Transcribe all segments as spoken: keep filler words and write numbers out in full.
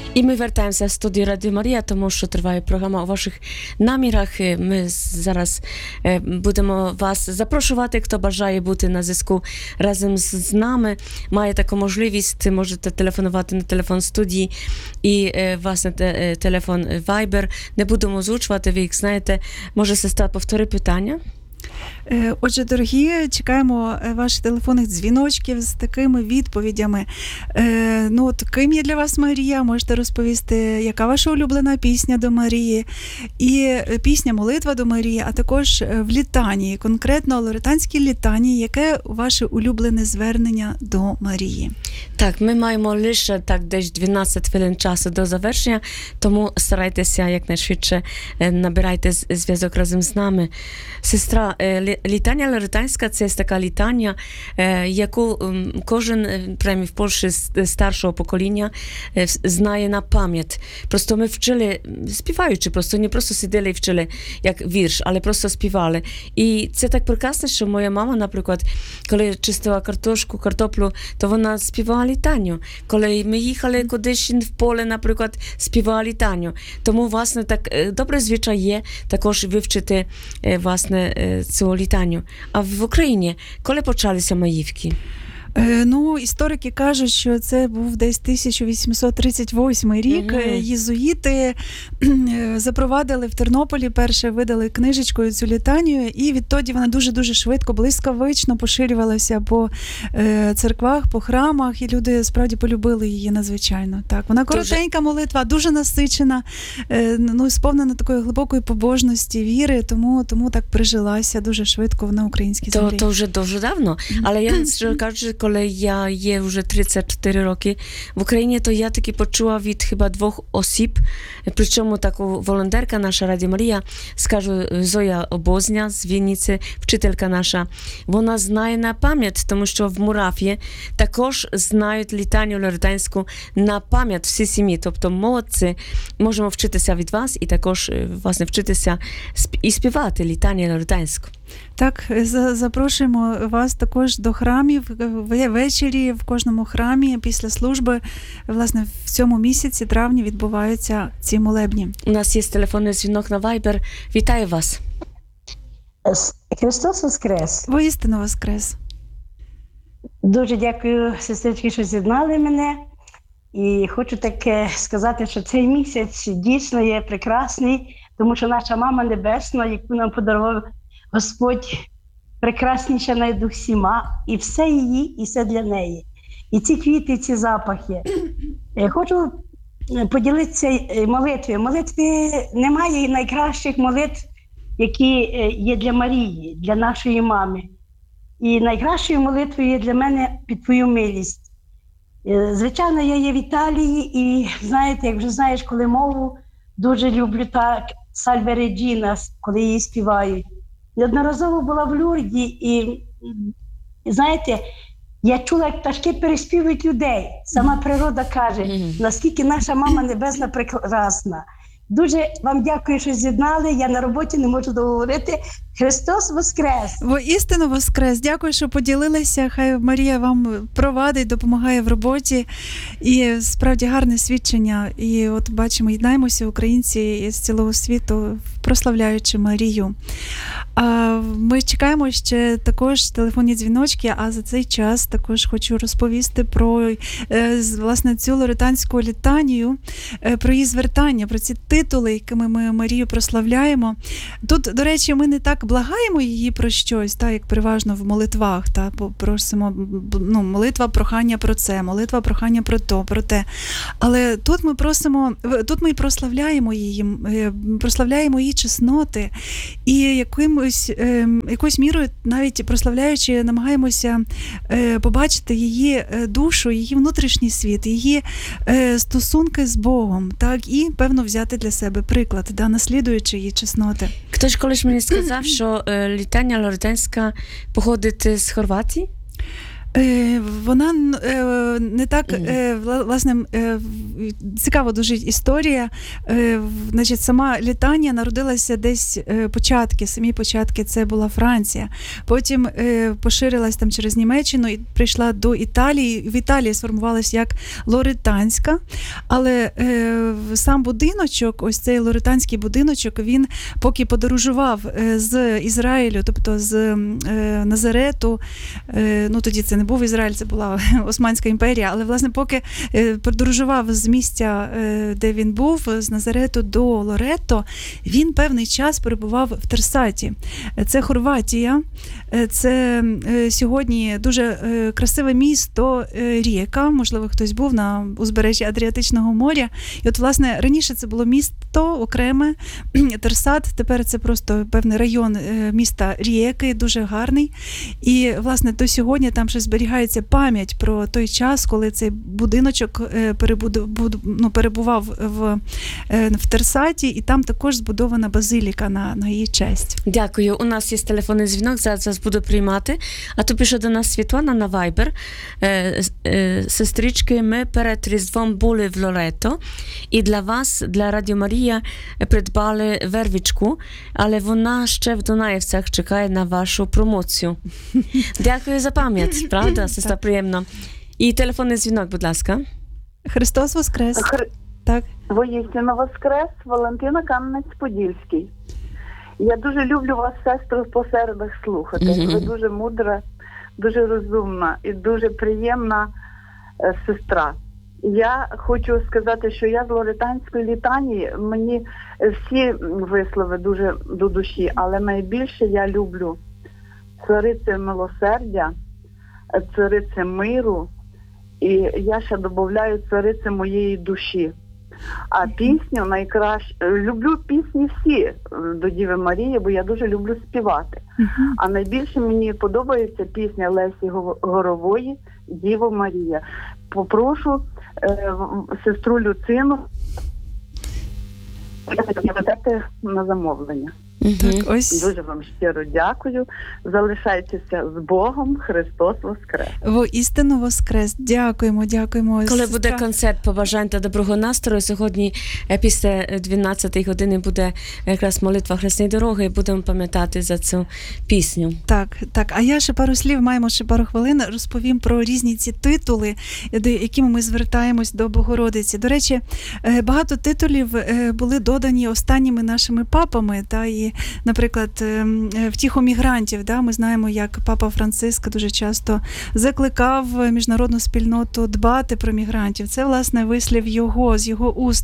І ми вертаємося в студію Радіо Марія, тому що триває програма у ваших намірах. Ми зараз будемо вас запрошувати, хто бажає бути на зв'язку разом з нами. Має таку можливість, можете телефонувати на телефон студії і, власне, телефон Viber. Не будемо озвучувати, ви їх знаєте. Може, сестра, повтори питання? Отже, дорогі, чекаємо ваших телефонних дзвіночків з такими відповідями. Ну, от, ким є для вас Марія? Можете розповісти, яка ваша улюблена пісня до Марії? І пісня «Молитва до Марії», а також в літанії, конкретно лоретанській літанії, яке ваше улюблене звернення до Марії? Так, ми маємо лише так десь дванадцять хвилин часу до завершення, тому старайтеся якнайшвидше, набирайте зв'язок разом з нами. Сестра, літання лоретанська – це така літання, яку кожен, принаймні в Польщі старшого покоління, знає на пам'ять. Просто ми вчили, співаючи, просто не просто сиділи і вчили як вірш, але просто співали. І це так прекрасно, що моя мама, наприклад, коли чистила картошку, картоплю, то вона співала літанню. Коли ми їхали кудись в поле, наприклад, співала літанню. Тому, власне, так добре звичай є також вивчити, власне, цю літанню. А в Україні коли почалися маївки? Ну, історики кажуть, що це був десь тисяча вісімсот тридцять восьмий рік. Mm-hmm. Єзуїти запровадили в Тернополі, перше видали книжечкою цю літанію, і відтоді вона дуже-дуже швидко, блискавично поширювалася по церквах, по храмах, і люди справді полюбили її надзвичайно. Так, вона коротенька дуже... молитва, дуже насичена, ну, сповнена такої глибокої побожності, віри, тому, тому так прижилася дуже швидко на українській землі. То, то вже дуже давно, але я кажу, коли я є вже тридцять чотири роки в Україні, то я таки почула від хіба двох осіб, причому таку волонтерка наша Радіо Марія, скажу, Зоя Обозня з Вінниці, вчителька наша, вона знає на пам'ять, тому що в Мурав'ї також знають літанню лоретанську на пам'ять всі сім'ї, тобто молодці, можемо вчитися від вас і також, власне, вчитися і співати літанню лоретанську. Так, запрошуємо вас також до храмів. Ввечері в кожному храмі після служби, власне, в цьому місяці, травні, відбуваються ці молебні. У нас є телефонний дзвінок на Viber. Вітаю вас. Христос Воскрес. Воістину Воскрес. Дуже дякую, сестрички, що з'єднали мене. І хочу таке сказати, що цей місяць дійсно є прекрасний, тому що наша Мама Небесна, яку нам подарував Господь, прекрасніша над усіма, і все її, і все для неї. І ці квіти, і ці запахи. Хочу поділитися молитвою. Молитви немає найкращих молитв, які є для Марії, для нашої мами. І найкращою молитвою є для мене «Під Твою милість». Звичайно, я є в Італії, і знаєте, як вже знаєш, коли мову, дуже люблю так «Сальве Реджіна», коли її співають. Неодноразово була в Лурді, і, знаєте, я чула, як пташки переспівують людей. Сама природа каже, наскільки наша Мама Небесна прекрасна. Дуже вам дякую, що з'єднали. Я на роботі не можу договорити. Христос Воскрес! Воістину Воскрес! Дякую, що поділилися. Хай Марія вам провадить, допомагає в роботі. І справді гарне свідчення. І от бачимо, єднаємося українці з цілого світу, прославляючи Марію. А ми чекаємо ще також телефонні дзвіночки, а за цей час також хочу розповісти про, власне, цю лоретанську літанію, про її звертання, про ці титули, якими ми Марію прославляємо. Тут, до речі, ми не так благаємо її про щось, так, як переважно в молитвах, так, просимо, ну, молитва, прохання про це, молитва, прохання про то, про те. Але тут ми просимо, тут ми прославляємо її, прославляємо її чесноти і якимось, якоюсь мірою, навіть прославляючи, намагаємося побачити її душу, її внутрішній світ, її стосунки з Богом, так, і, певно, взяти для себе приклад, да, наслідуючи її чесноти. Хтось колись мені сказав, що літання лоретанська походить з Хорватії? Е, Вона е, не так, е, вла- власне, е, цікава дуже історія. Е, Значить, сама Літанія народилася десь е, початки, самі початки це була Франція. Потім е, поширилась там через Німеччину і прийшла до Італії. В Італії сформувалась як Лоретанська, але е, сам будиночок, ось цей лоретанський будиночок, він поки подорожував е, з Ізраїлю, тобто з е, Назарету, е, ну тоді це не був Ізраїль, це була Османська імперія, але, власне, поки е, подорожував з місця, е, де він був, з Назарету до Лоретто, він певний час перебував в Терсаті. Це Хорватія, е, це е, сьогодні дуже е, красиве місто е, Рієка, можливо, хтось був на узбережжі Адріатичного моря. І от, власне, раніше це було місто окреме, Терсат, тепер це просто певний район е, міста Рієки, дуже гарний. І, власне, до сьогодні там ще зберігається пам'ять про той час, коли цей будиночок е, перебуду, буду, ну, перебував в, е, в Терсаті, і там також збудована базиліка на, на її честь. Дякую. У нас є телефонний дзвінок, зараз, зараз буду приймати. А то пише до нас Світлана на Viber. Е, е, сестрички, ми перед Різдвом були в Лоретто і для вас, для Радіо Марія, придбали вервичку, але вона ще в Дунаєвцях чекає на вашу промоцію. Дякую за пам'ять, правда? Сестра, приємно. І телефонний дзвінок, будь ласка. Христос Воскрес. Хри... Так. Воістину Воскрес, Валентина Кам'янець-Подільський. Я дуже люблю вас, сестру, по середах слухати. Мгм. Ви дуже мудра, дуже розумна і дуже приємна е, сестра. Я хочу сказати, що я з Лоретанської літанії, мені всі вислови дуже до душі, але найбільше я люблю царице милосердя, царице миру, і я ще додаю царице моєї душі. А пісню найкраще, люблю пісні всі е, до Діви Марії, бо я дуже люблю співати. Мгм. А найбільше мені подобається пісня Лесі Го- Горової «Діво Марія». Попрошу е, в- сестру Люцину запитати на замовлення. Мгм. Так, ось. Дуже вам щиро дякую. Залишайтеся з Богом. Христос Воскрес! Воістину Воскрес. Дякуємо, дякуємо. Коли сестра. буде концерт побажань та доброго настрою, сьогодні е, після дванадцятої години буде якраз молитва Хресної дороги, і будемо пам'ятати за цю пісню. Так, так. А я ще пару слів, маємо ще пару хвилин, розповім про різні ці титули, до якими ми звертаємось до Богородиці. До речі, е, багато титулів е, були додані останніми нашими папами, та і, наприклад, е, е, втіху мігрантів. Да, ми знаємо, як папа Франциск дуже часто закликав міжнародну спільноту дбати про мігрантів. Це, власне, вислів його, з його уст.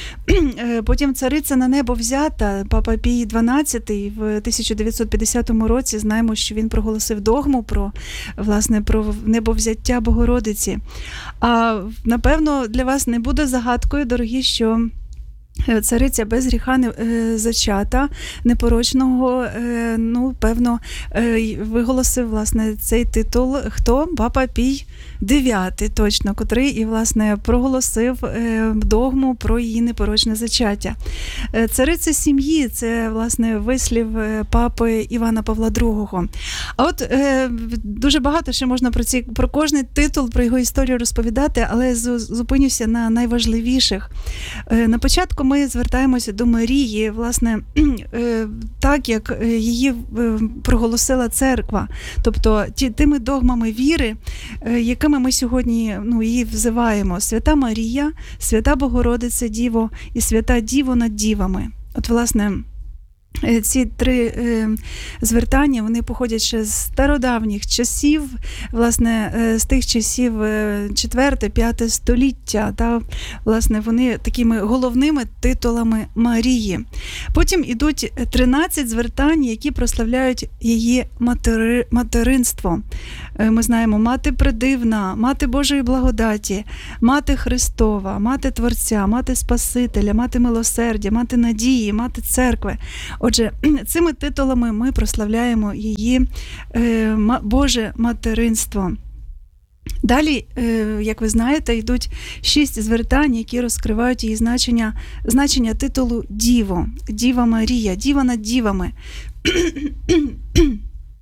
Е, Потім цариця на небо взята. Папа Пій дванадцятий в тисяча дев'ятсот п'ятдесятому році, знаємо, що він проголосив догму про, власне, про небовзяття Богородиці. А, напевно, для вас не буде загадкою, дорогі, що цариця без гріха не е, зачата, непорочного, е, ну, певно, е, виголосив, власне, цей титул хто? Папа Пій дев'ятий, точно, котрий і, власне, проголосив е, догму про її непорочне зачаття. Е, цариця сім'ї – це, власне, вислів е, папи Івана Павла другого. А от е, дуже багато ще можна про ці, про кожний титул, про його історію розповідати, але з- зупинюся на найважливіших. Е, на початку ми звертаємося до Марії, власне, е, так, як е, її е, проголосила церква. Тобто ті, тими догмами віри, е, якими ми сьогодні, ну, її взиваємо. Свята Марія, Свята Богородиця Діво і Свята Діво над дівами. От, власне, е, ці три е, звертання, вони походять ще з стародавніх часів, власне, е, з тих часів е, четверте-п'яте століття, та, власне, вони такими головними титулами Марії. Потім ідуть тринадцять звертань, які прославляють її матери, материнство. Е, Ми знаємо Мати Предивна, Мати Божої благодаті, Мати Христова, Мати Творця, Мати Спасителя, Мати Милосердя, Мати Надії, Мати Церкви. Отже, цими титулами ми прославляємо її е, ма- Боже материнство. Далі, е, як ви знаєте, йдуть шість звертань, які розкривають її значення, значення титулу Діво, Діва Марія, Діва над дівами.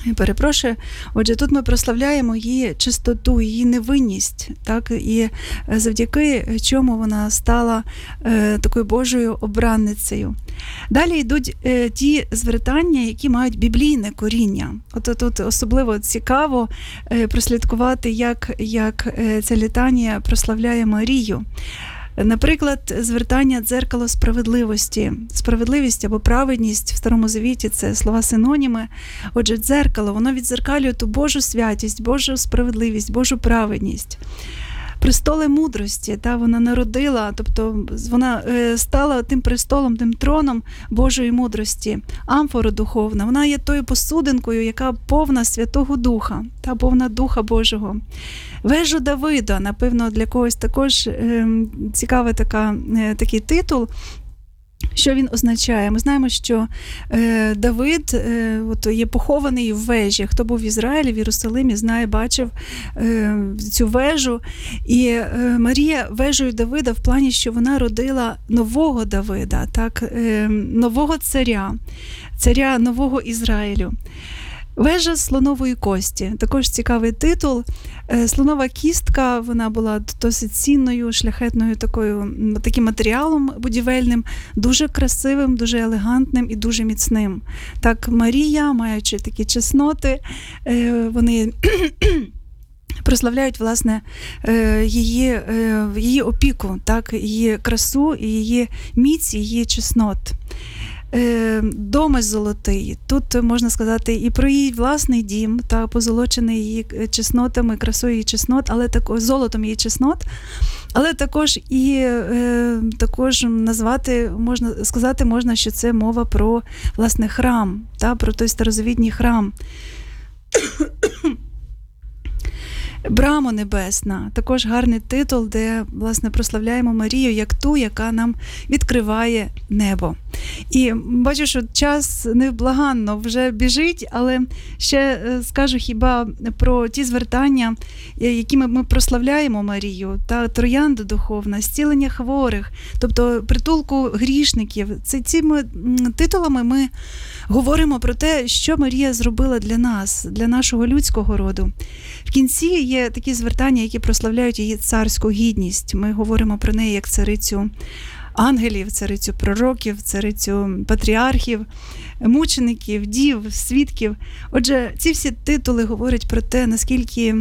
Перепрошую. Отже, тут ми прославляємо її чистоту, її невинність, так, і завдяки чому вона стала е, такою Божою обранницею. Далі йдуть е, ті звертання, які мають біблійне коріння. От тут особливо цікаво е, прослідкувати, як, як е, ця літанія прославляє Марію. Наприклад, звертання «дзеркало справедливості». Справедливість або праведність в Старому Завіті – це слова-синоніми. Отже, дзеркало, воно віддзеркалює ту Божу святість, Божу справедливість, Божу праведність. Престоли мудрості, та, вона народила, тобто вона е, стала тим престолом, тим троном Божої мудрості. Амфора духовна, вона є тою посудинкою, яка повна Святого Духа, та повна Духа Божого. Вежу Давида, напевно, для когось також е, цікавий така, е, такий титул. Що він означає? Ми знаємо, що е, Давид е, от є похований в вежі. Хто був в Ізраїлі, в Єрусалимі, знає, бачив е, цю вежу. І е, Марія вежею Давида в плані, що вона родила нового Давида, так, е, нового царя, царя нового Ізраїлю. Вежа слонової кості. Також цікавий титул. Слонова кістка, вона була досить цінною, шляхетною такою, таким матеріалом будівельним, дуже красивим, дуже елегантним і дуже міцним. Так, Марія, маючи такі чесноти, вони прославляють, власне, її, її опіку, так, її красу, її міць, її чеснот. Домець золотий. Тут можна сказати і про її власний дім, та позолочений її чеснотами, красою її чеснот, але також золотом її чеснот, але також і е, також назвати, можна сказати, можна, що це мова про, власне, храм, та, про той старозавітній храм. Брама небесна, також гарний титул, де, власне, прославляємо Марію як ту, яка нам відкриває небо. І бачу, що час невблаганно вже біжить, але ще скажу хіба про ті звертання, якими ми прославляємо Марію, та троянда духовна, зцілення хворих, тобто притулку грішників. Це цими титулами ми говоримо про те, що Марія зробила для нас, для нашого людського роду. В кінці є такі звертання, які прославляють її царську гідність. Ми говоримо про неї як царицю ангелів, царицю пророків, царицю патріархів, мучеників, дів, свідків. Отже, ці всі титули говорять про те, наскільки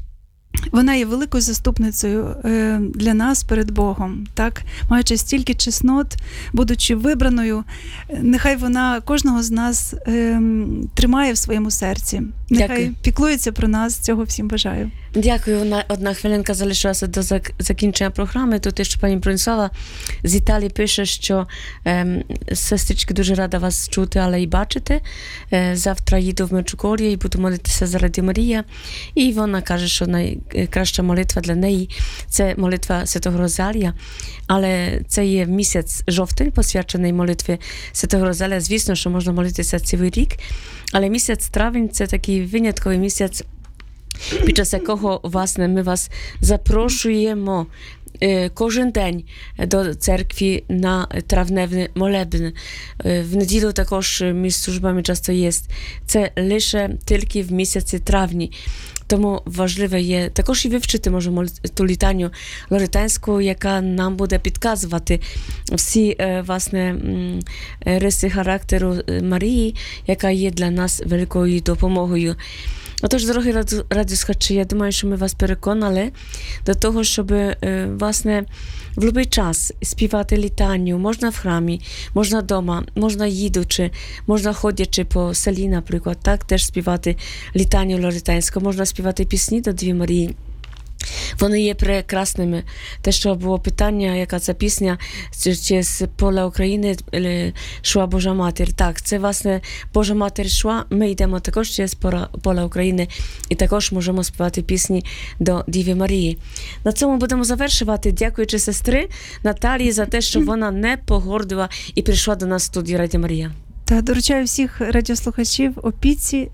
вона є великою заступницею для нас перед Богом, так? Маючи стільки чеснот, будучи вибраною, нехай вона кожного з нас е, тримає в своєму серці. Нехай Дякую. Піклується про нас, цього всім бажаю. Дякую. Одна, одна хвилинка залишилася до закінчення програми. Тут ще пані Бронислава з Італії пише, що е, сестрички, дуже рада вас чути, але і бачити. Е, завтра їду в Меджугор'я і буду молитися за Раді Марія. І вона каже, що найкраща молитва для неї – це молитва Святого Розалія. Але це є місяць жовтень, посвячений молитві Святого Розалія. Звісно, що можна молитися цілий рік, але місяць травень – це такий винятковий місяць, під час якого, власне, ми вас запрошуємо кожен день до церкви на травневий молебен. В неділю також між службами часто є. Це лише тільки в місяці травні. Тому важливо є також і вивчити, може, ту літанню лоретанську, яка нам буде підказувати всі, власне, риси характеру Марії, яка є для нас великою допомогою. Отож, дорогі радіослухачі, я думаю, що ми вас переконали до того, щоб, власне, в будь-який час співати літанню. Можна в храмі, можна вдома, можна їдучи, можна ходячи по селі, наприклад, так, теж співати літанню лоретанську, можна співати пісні до Діви Марії. Вони є прекрасними. Те, що було питання, яка це пісня, чи з поля України йшла Божа Матір. Так, це, власне, Божа Матір йшла, ми йдемо також через поля України і також можемо співати пісні до Діви Марії. На цьому будемо завершувати, дякуючи сестри Наталії за те, що вона не погордила і прийшла до нас в студію Радіо Марія. Та доручаю всіх радіослухачів опіці